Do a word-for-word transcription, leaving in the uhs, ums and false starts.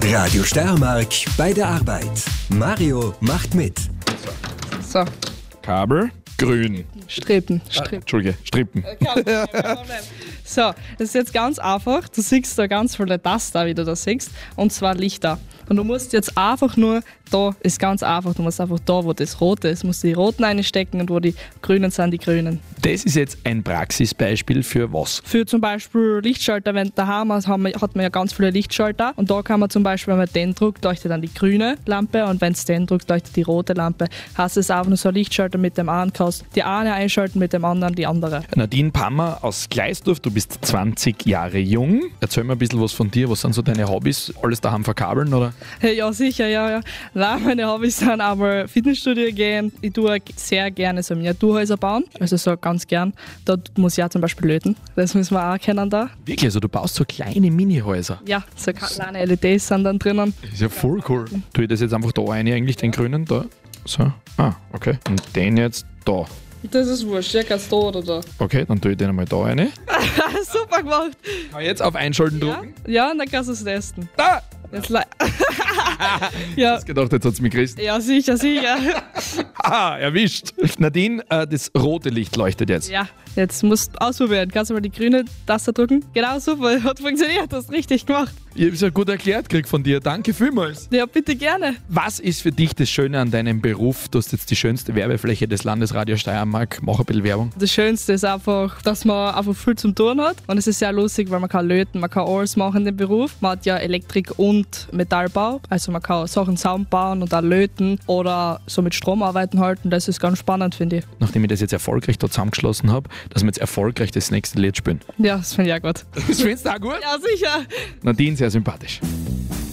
Radio Steiermark bei der Arbeit. Mario macht mit. So, Kabel, grün. Strippen. Ah, Strippen. Entschuldige, Strippen. So, das ist jetzt ganz einfach. Du siehst da ganz viele Taster, wie du das siehst, und zwar Lichter. Und du musst jetzt einfach nur, da ist ganz einfach, du musst einfach da, wo das rote ist, musst du die roten einstecken und wo die grünen sind, die grünen. Das ist jetzt ein Praxisbeispiel für was? Für zum Beispiel Lichtschalter, wenn daheim ist, haben wir, hat man ja ganz viele Lichtschalter und da kann man zum Beispiel, wenn man den drückt, leuchtet dann die grüne Lampe und wenn es den drückt, leuchtet die rote Lampe. Heißt es einfach nur so ein Lichtschalter mit dem einen kannst die eine einschalten, mit dem anderen die andere. Nadine Pammer aus Gleisdorf, du bist zwanzig Jahre jung. Erzähl mir ein bisschen was von dir. Was sind so deine Hobbys? Alles daheim verkabeln, oder? Hey, ja, sicher, ja, ja. Nein, meine Hobbys sind aber Fitnessstudio gehen. Ich tue sehr gerne so Miniaturhäuser bauen, also so ganz gern. Dort muss ich auch zum Beispiel löten. Das müssen wir auch kennen da. Wirklich? Also du baust so kleine Mini-Häuser? Ja, so kleine L E Ds sind dann drinnen. Das ist ja voll cool. Tue ich das jetzt einfach da rein, eigentlich, den grünen da? So. Ah, okay. Und den jetzt da. Das ist wurscht, ja, kannst du da oder da. Okay, dann tue ich den einmal da rein. Super gemacht. Kann ich jetzt auf Einschalten Ja, drücken? ja, und dann kannst du es testen. Da! Jetzt le- ja. Ich hab gedacht, jetzt hat es mich gerissen. Ja, sicher, sicher. Ah, erwischt. Nadine, äh, das rote Licht leuchtet jetzt. Ja, jetzt musst du ausprobieren. Kannst du mal die grüne Taste drücken? Genau, super, hat funktioniert, hast richtig gemacht. Ich habe es ja gut erklärt gekriegt von dir. Danke vielmals. Ja, bitte gerne. Was ist für dich das Schöne an deinem Beruf? Du hast jetzt die schönste Werbefläche des Landesradio Steiermark. Mach ein bisschen Werbung. Das Schönste ist einfach, dass man einfach viel zum Tun hat. Und es ist sehr lustig, weil man kann löten, man kann alles machen in dem Beruf. Man hat ja Elektrik und Metallbau. Also man kann Sachen zusammenbauen und auch löten oder so mit Strom arbeiten halten. Das ist ganz spannend, finde ich. Nachdem ich das jetzt erfolgreich da zusammengeschlossen habe, dass wir jetzt erfolgreich das nächste Lied spielen. Ja, das finde ich auch gut. Das findest du auch gut? Ja, sicher. Nadine, sehr sympathisch.